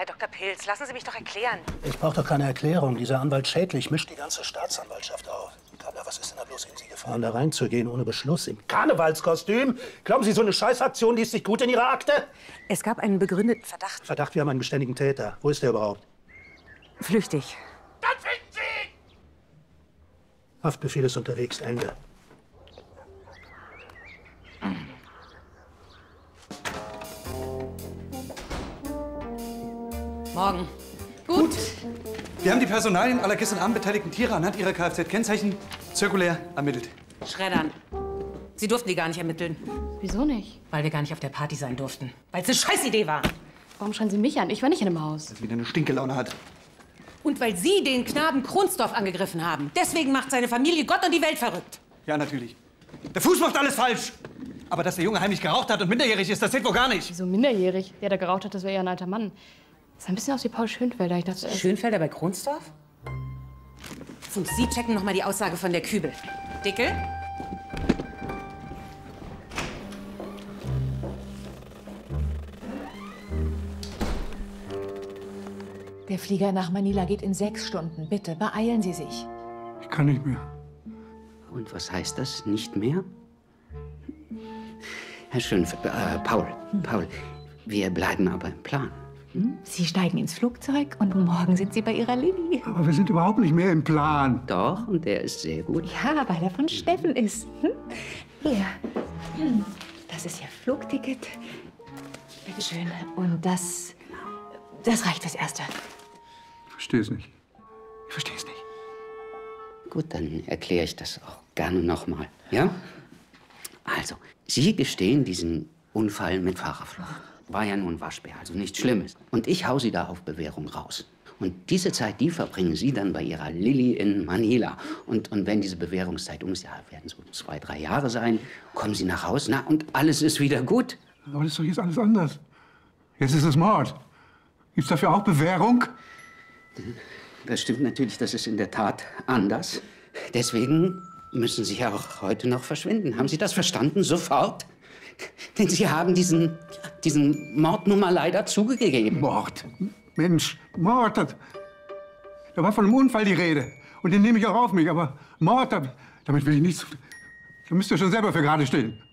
Herr Dr. Pilz, lassen Sie mich doch erklären. Ich brauche doch keine Erklärung. Dieser Anwalt Schädlich mischt die ganze Staatsanwaltschaft auf. Carla, was ist denn da bloß in Sie gefahren, da reinzugehen ohne Beschluss im Karnevalskostüm? Glauben Sie, so eine Scheißaktion liest sich gut in Ihrer Akte? Es gab einen begründeten Verdacht. Verdacht, wir haben einen beständigen Täter. Wo ist der überhaupt? Flüchtig. Dann finden Sie ihn! Haftbefehl ist unterwegs. Ende. Morgen. Gut. Wir haben die Personalien aller gestern Abend beteiligten Tiere anhand ihrer Kfz-Kennzeichen zirkulär ermittelt. Schreddern. Sie durften die gar nicht ermitteln. Wieso nicht? Weil wir gar nicht auf der Party sein durften. Weil es eine Scheißidee war. Warum schreien Sie mich an? Ich war nicht in dem Haus. Weil sie wieder eine Stinkelaune hat. Und weil Sie den Knaben Kronsdorf angegriffen haben. Deswegen macht seine Familie Gott und die Welt verrückt. Ja, natürlich. Der Fuß macht alles falsch. Aber dass der Junge heimlich geraucht hat und minderjährig ist, das zählt wohl gar nicht. Wieso minderjährig? Der da geraucht hat, das wäre ja ein alter Mann. Das sah ein bisschen aus wie Paul Schönfelder. Ich dachte, Schönfelder bei Kronsdorf? Und Sie checken noch mal die Aussage von der Kübel. Dickel? Der Flieger nach Manila geht in 6 Stunden. Bitte, beeilen Sie sich. Ich kann nicht mehr. Und was heißt das, nicht mehr? Herr Paul, wir bleiben aber im Plan. Sie steigen ins Flugzeug und morgen sind Sie bei Ihrer Lilly. Aber wir sind überhaupt nicht mehr im Plan. Doch, und der ist sehr gut. Ja, weil er von Steffen ist. Hier. Das ist Ihr Flugticket. Bitte schön. Und das reicht fürs Erste. Ich verstehe es nicht. Ich verstehe es nicht. Gut, dann erkläre ich das auch gerne nochmal. Ja? Also, Sie gestehen diesen Unfall mit Fahrerflucht. War ja nur ein Waschbär, also nichts Schlimmes. Und ich hau Sie da auf Bewährung raus. Und diese Zeit, die verbringen Sie dann bei Ihrer Lilly in Manila. Und wenn diese Bewährungszeit werden so 2, 3 Jahre sein, kommen Sie nach Hause, und alles ist wieder gut. Aber das ist doch jetzt alles anders. Jetzt ist es Mord. Gibt's dafür auch Bewährung? Das stimmt natürlich, das ist in der Tat anders. Deswegen müssen Sie ja auch heute noch verschwinden. Haben Sie das verstanden? Sofort? Denn Sie haben diesen Mord nun mal leider zugegeben. Mord? Mensch, Mord. Da war von einem Unfall die Rede. Und den nehme ich auch auf mich. Aber Mord, damit will ich nichts. Da müsst ihr schon selber für gerade stehen.